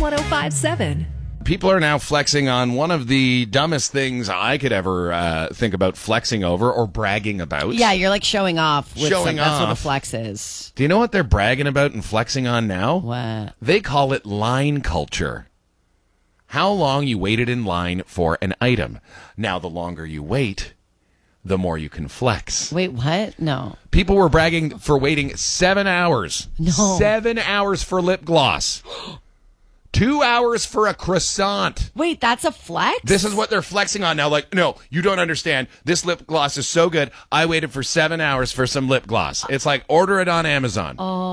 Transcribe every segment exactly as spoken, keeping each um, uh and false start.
one oh five point seven. People are now flexing on one of the dumbest things I could ever uh, think about flexing over or bragging about. Yeah, you're like showing off. With Showing some, That's what a off. flex is. Do you know what they're bragging about and flexing on now? What? They call it line culture. How long you waited in line for an item. Now, the longer you wait, the more you can flex. Wait, what? No. People were bragging for waiting seven hours. No. Seven hours for lip gloss. Two hours for a croissant. Wait, that's a flex? This is what they're flexing on now. Like, no, you don't understand. This lip gloss is so good. I waited for seven hours for some lip gloss. It's like, order it on Amazon.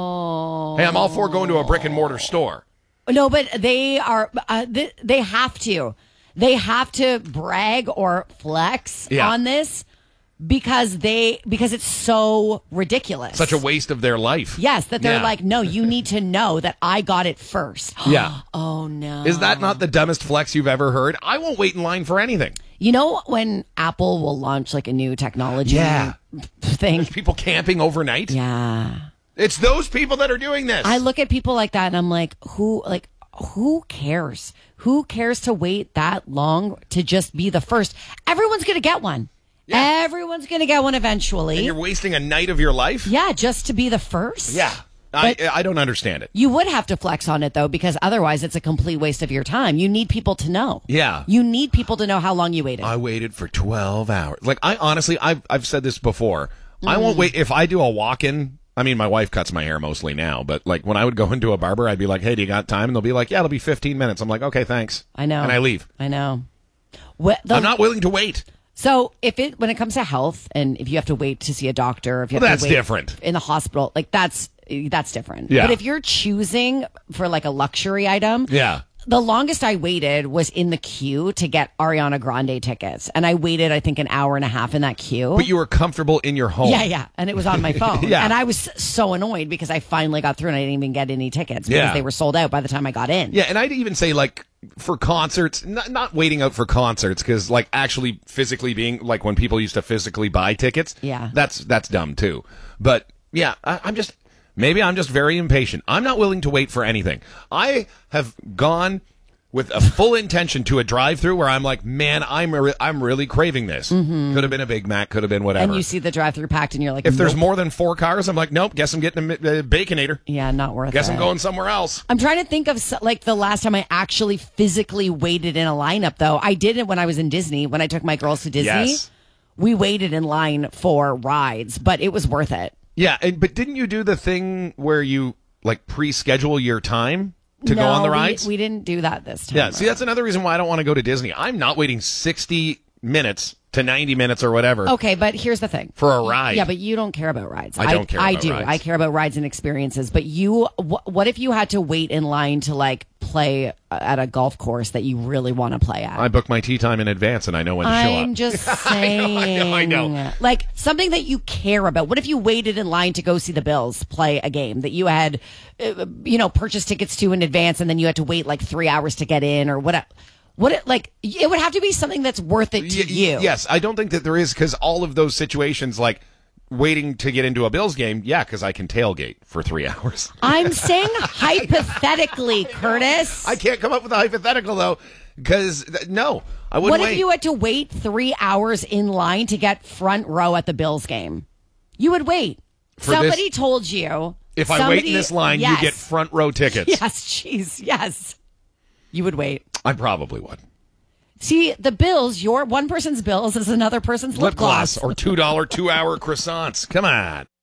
Oh. Hey, I'm all for going to a brick and mortar store. No, but they are, uh, they, they have to. They have to brag or flex Yeah. on this because they, because it's so ridiculous. Such a waste of their life. Yes, that they're Yeah. like, no, you need to know that I got it first. Yeah. Oh, no. Is that not the dumbest flex you've ever heard? I won't wait in line for anything. You know when Apple will launch like a new technology Yeah. thing? People camping overnight. Yeah. It's those people that are doing this. I look at people like that and I'm like, who, like, who cares? Who cares to wait that long to just be the first? Everyone's going to get one. Yeah. Everyone's going to get one eventually. And you're wasting a night of your life? Yeah, just to be the first. Yeah. I, But- I don't understand it. You would have to flex on it, though, because otherwise it's a complete waste of your time. You need people to know. Yeah. You need people to know how long you waited. I waited for twelve hours. Like, I honestly, I've, I've said this before. I won't wait. If I do a walk-in, I mean, my wife cuts my hair mostly now, but like when I would go into a barber, I'd be like, hey, do you got time? And they'll be like, yeah, it'll be fifteen minutes. I'm like, okay, thanks. I know. And I leave. I know. What, the, I'm not willing to wait. So if it when it comes to health and if you have to wait to see a doctor, if you have Well, to that's wait different. in the hospital, like that's that's different. Yeah. But if you're choosing for like a luxury item, Yeah. the longest I waited was in the queue to get Ariana Grande tickets, and I waited I think an hour and a half in that queue. But you were comfortable in your home. yeah, yeah, and it was on my phone. Yeah. And I was so annoyed because I finally got through and I didn't even get any tickets because Yeah. they were sold out by the time I got in. Yeah, and I'd even say like for concerts, not, not waiting out for concerts because like actually physically being like when people used to physically buy tickets. Yeah. that's that's dumb too. But yeah, I, I'm just maybe I'm just very impatient. I'm not willing to wait for anything. I have gone with a full intention to a drive-through where I'm like, man, I'm re- I'm really craving this. Could have been a Big Mac, could have been whatever. And you see the drive-through packed, and you're like, if there's nope. more than four cars, I'm like, nope. Guess I'm getting a, a Baconator. yeah, not worth Guess it. I'm going somewhere else. I'm trying to think of so- like the last time I actually physically waited in a lineup, though. I did it when I was in Disney. When I took my girls to Disney, Yes. we waited in line for rides, but it was worth it. Yeah, and, but didn't you do the thing where you like pre-schedule your time to no, go on the we- rides? We, didn't do that this time. yeah, see, that's another reason why I don't want to go to Disney. I'm not waiting sixty minutes to ninety minutes or whatever Okay, but here's the thing. for a ride. Yeah, but you don't care about rides. I don't care I about do. rides. I care about rides and experiences. But you, wh- what if you had to wait in line to like play at a golf course that you really want to play at? I book my tea time in advance and I know when to show I'm up. just I know, I saying. know, I know. Like something that you care about. What if you waited in line to go see the Bills play a game that you had, uh, you know, purchased tickets to in advance, and then you had to wait like three hours to get in, or what? What it like? It would have to be something that's worth it to Y- you. Yes, I don't think that there is because all of those situations like waiting to get into a Bills game, yeah, because I can tailgate for three hours. I'm saying hypothetically, Curtis. I can't come up with a hypothetical though because th- no, I wouldn't What wait. if you had to wait three hours in line to get front row at the Bills game? You would wait. For Somebody this- told you. if I somebody, wait in this line, yes. you get front row tickets. Yes, jeez, yes. You would wait. I probably would. See, the bills, your one person's bills is another person's lip, Lip gloss or two dollar two hour croissants. Come on.